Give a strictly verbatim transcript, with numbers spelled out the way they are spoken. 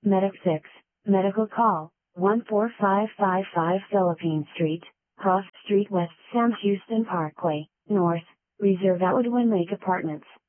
Medic six, medical call, one four five five five Philippine Street, Cross Street West Sam Houston Parkway, North, Reserve Outwood Wynn Lake Apartments.